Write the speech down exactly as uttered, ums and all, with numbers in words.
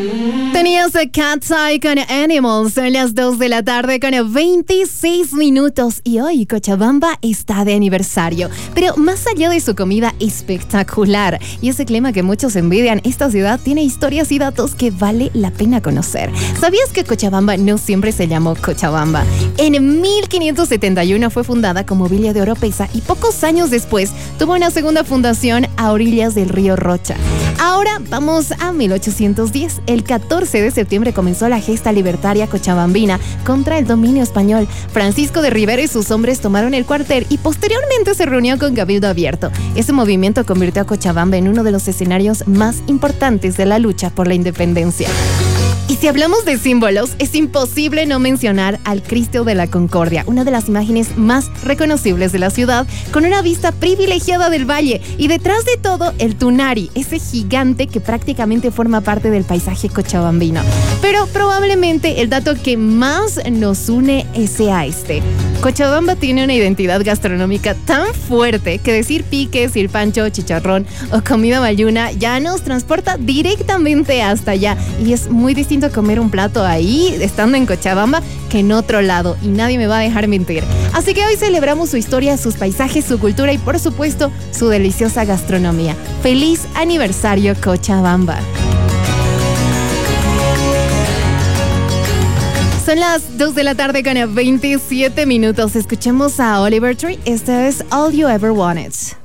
Tenías a Cat's Eye con Animals. Son las dos de la tarde con veintiséis minutos y hoy Cochabamba está de aniversario. Pero más allá de su comida espectacular y ese clima que muchos envidian, esta ciudad tiene historias y datos que vale la pena conocer. ¿Sabías que Cochabamba no siempre se llamó Cochabamba? En mil quinientos setenta y uno fue fundada como Villa de Oropesa y pocos años después tuvo una segunda fundación a orillas del río Rocha. Ahora vamos a mil ochocientos diez. El catorce de septiembre comenzó la gesta libertaria cochabambina contra el dominio español. Francisco de Rivera y sus hombres tomaron el cuartel y posteriormente se reunió con Cabildo Abierto. Ese movimiento convirtió a Cochabamba en uno de los escenarios más importantes de la lucha por la independencia. Y si hablamos de símbolos, es imposible no mencionar al Cristo de la Concordia, una de las imágenes más reconocibles de la ciudad, con una vista privilegiada del valle y detrás de todo el Tunari, ese gigante que prácticamente forma parte del paisaje cochabambino. Pero probablemente el dato que más nos une sea este. Cochabamba tiene una identidad gastronómica tan fuerte que decir pique, silpancho, chicharrón o comida bayuna ya nos transporta directamente hasta allá y es muy distinto comer un plato ahí, estando en Cochabamba, que en otro lado, y nadie me va a dejar mentir. Así que hoy celebramos su historia, sus paisajes, su cultura y por supuesto, su deliciosa gastronomía. ¡Feliz aniversario, Cochabamba! Son las dos de la tarde con veintisiete minutos. Escuchemos a Oliver Tree. Esta es All You Ever Wanted.